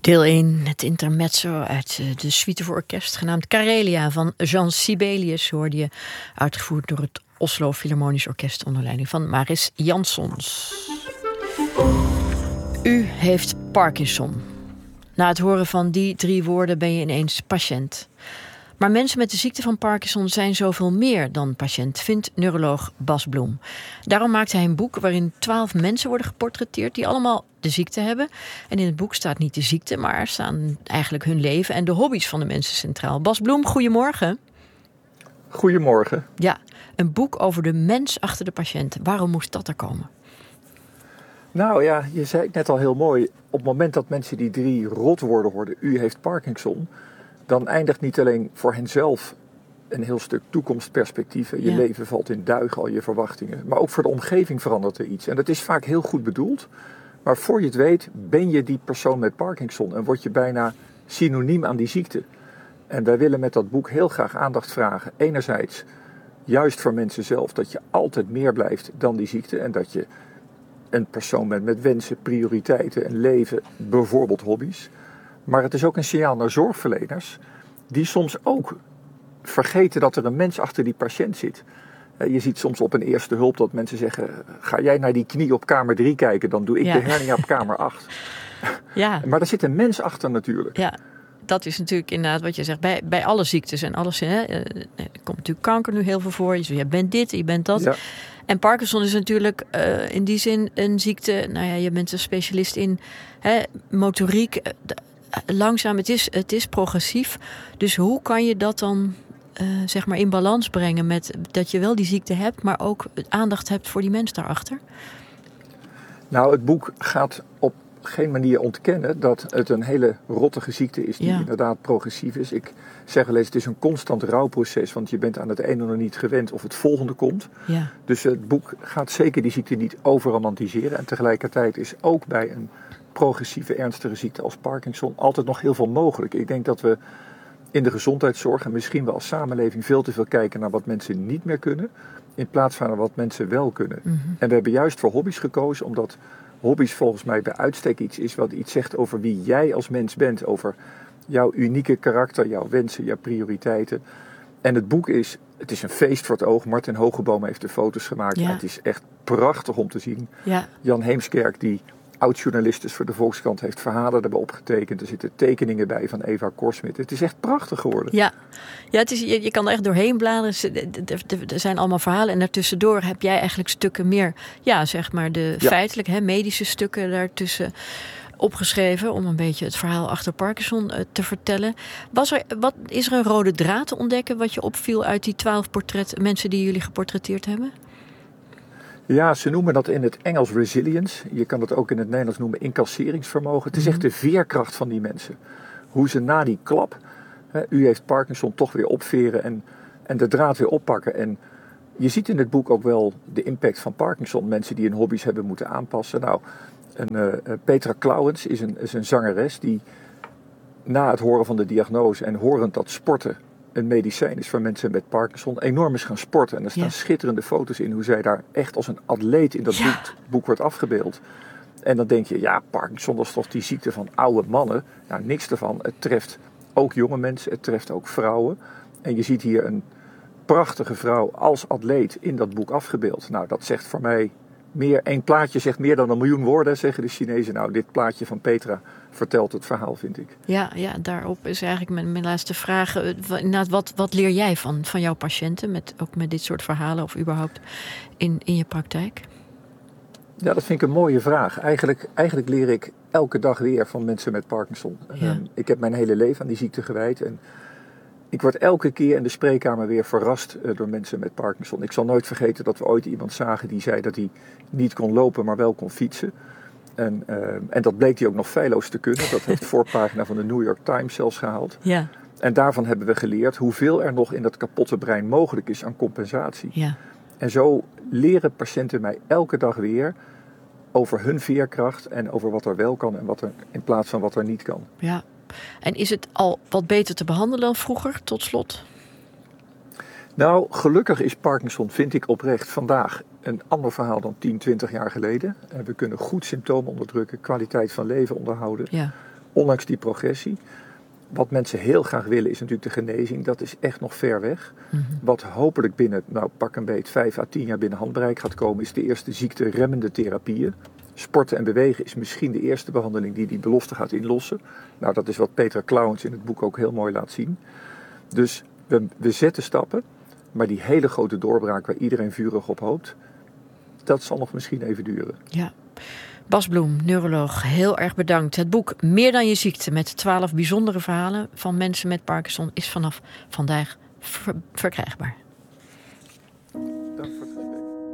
Deel 1, het intermezzo uit de suite voor orkest, genaamd Karelia van Jean Sibelius, hoorde je, uitgevoerd door het Oslo Philharmonisch Orkest onder leiding van Maris Jansons. U heeft Parkinson. Na het horen van die 3 woorden ben je ineens patiënt. Maar mensen met de ziekte van Parkinson zijn zoveel meer dan patiënt, vindt neuroloog Bas Bloem. Daarom maakt hij een boek waarin 12 mensen worden geportretteerd die allemaal de ziekte hebben. En in het boek staat niet de ziekte, maar staan eigenlijk hun leven en de hobby's van de mensen centraal. Bas Bloem, goedemorgen. Goedemorgen. Ja, een boek over de mens achter de patiënt. Waarom moest dat er komen? Nou ja, je zei het net al heel mooi. Op het moment dat mensen die 3 rotwoorden hoorden, u heeft Parkinson, dan eindigt niet alleen voor henzelf een heel stuk toekomstperspectief. Je leven valt in duigen, al je verwachtingen. Maar ook voor de omgeving verandert er iets. En dat is vaak heel goed bedoeld. Maar voor je het weet ben je die persoon met Parkinson en word je bijna synoniem aan die ziekte. En wij willen met dat boek heel graag aandacht vragen. Enerzijds juist voor mensen zelf, dat je altijd meer blijft dan die ziekte. En dat je een persoon bent met wensen, prioriteiten, een leven, bijvoorbeeld hobby's. Maar het is ook een signaal naar zorgverleners die soms ook vergeten dat er een mens achter die patiënt zit. Je ziet soms op een eerste hulp dat mensen zeggen, ga jij naar die knie op kamer 3 kijken, dan doe ik de hernia op kamer 8. Ja. Maar er zit een mens achter natuurlijk. Ja, dat is natuurlijk inderdaad wat je zegt. Bij alle ziektes en alles. Er komt natuurlijk kanker nu heel veel voor. Je bent dit, je bent dat. Ja. En Parkinson is natuurlijk in die zin een ziekte. Nou ja, je bent een specialist in motoriek. Langzaam, het is progressief. Dus hoe kan je dat dan zeg maar in balans brengen met dat je wel die ziekte hebt, maar ook aandacht hebt voor die mens daarachter? Nou, het boek gaat op geen manier ontkennen dat het een hele rottige ziekte is die inderdaad progressief is. Ik zeg wel eens, het is een constant rouwproces, want je bent aan het ene nog niet gewend of het volgende komt. Ja. Dus het boek gaat zeker die ziekte niet overromantiseren. En tegelijkertijd is ook bij een progressieve ernstige ziekte als Parkinson altijd nog heel veel mogelijk. Ik denk dat we in de gezondheidszorg en misschien wel als samenleving veel te veel kijken naar wat mensen niet meer kunnen, in plaats van naar wat mensen wel kunnen. Mm-hmm. En we hebben juist voor hobby's gekozen, omdat hobby's volgens mij bij uitstek iets is wat iets zegt over wie jij als mens bent, over jouw unieke karakter, jouw wensen, jouw prioriteiten. En het boek is een feest voor het oog. Martin Hogeboom heeft de foto's gemaakt. Ja. Het is echt prachtig om te zien. Ja. Jan Heemskerk, die oud-journalist is voor de Volkskrant, heeft verhalen erbij opgetekend. Er zitten tekeningen bij van Eva Korsmit. Het is echt prachtig geworden. Ja, het is, je kan er echt doorheen bladeren. Er zijn allemaal verhalen. En daartussendoor heb jij eigenlijk stukken meer, zeg maar de feitelijk, medische stukken daartussen opgeschreven om een beetje het verhaal achter Parkinson te vertellen. Is er een rode draad te ontdekken wat je opviel uit die 12 mensen die jullie geportretteerd hebben? Ja, ze noemen dat in het Engels resilience. Je kan het ook in het Nederlands noemen incasseringsvermogen. Het is echt de veerkracht van die mensen. Hoe ze na die klap, u heeft Parkinson, toch weer opveren en de draad weer oppakken. En je ziet in het boek ook wel de impact van Parkinson. Mensen die hun hobby's hebben moeten aanpassen. Nou, Petra Klauwens is een zangeres die na het horen van de diagnose en horend dat sporten een medicijn is voor mensen met Parkinson, enorm is gaan sporten. En er staan schitterende foto's in hoe zij daar echt als een atleet in dat boek wordt afgebeeld. En dan denk je, Parkinson is toch die ziekte van oude mannen? Nou, niks ervan. Het treft ook jonge mensen, het treft ook vrouwen. En je ziet hier een prachtige vrouw als atleet in dat boek afgebeeld. Nou, dat zegt voor mij één plaatje zegt meer dan 1 miljoen woorden, zeggen de Chinezen. Nou, dit plaatje van Petra vertelt het verhaal, vind ik. Ja, daarop is eigenlijk mijn laatste vraag. Wat leer jij van jouw patiënten, ook met dit soort verhalen of überhaupt in je praktijk? Ja, dat vind ik een mooie vraag. Eigenlijk leer ik elke dag weer van mensen met Parkinson. Ja. Ik heb mijn hele leven aan die ziekte gewijd en ik word elke keer in de spreekkamer weer verrast door mensen met Parkinson. Ik zal nooit vergeten dat we ooit iemand zagen die zei dat hij niet kon lopen, maar wel kon fietsen. En dat bleek hij ook nog feilloos te kunnen. Dat heeft de voorpagina van de New York Times zelfs gehaald. Ja. En daarvan hebben we geleerd hoeveel er nog in dat kapotte brein mogelijk is aan compensatie. Ja. En zo leren patiënten mij elke dag weer over hun veerkracht en over wat er wel kan en wat er in plaats van wat er niet kan. Ja. En is het al wat beter te behandelen dan vroeger, tot slot? Nou, gelukkig is Parkinson, vind ik oprecht, vandaag een ander verhaal dan 10, 20 jaar geleden. En we kunnen goed symptomen onderdrukken, kwaliteit van leven onderhouden. Ja. ondanks die progressie. Wat mensen heel graag willen is natuurlijk de genezing. Dat is echt nog ver weg. Mm-hmm. Wat hopelijk binnen, pak een beet, 5 à 10 jaar binnen handbereik gaat komen, is de eerste ziekteremmende therapieën. Sporten en bewegen is misschien de eerste behandeling die belofte gaat inlossen. Nou, dat is wat Petra Klauwens in het boek ook heel mooi laat zien. Dus we zetten stappen, maar die hele grote doorbraak waar iedereen vurig op hoopt, dat zal nog misschien even duren. Ja. Bas Bloem, neuroloog, heel erg bedankt. Het boek Meer dan je ziekte met 12 bijzondere verhalen van mensen met Parkinson is vanaf vandaag verkrijgbaar.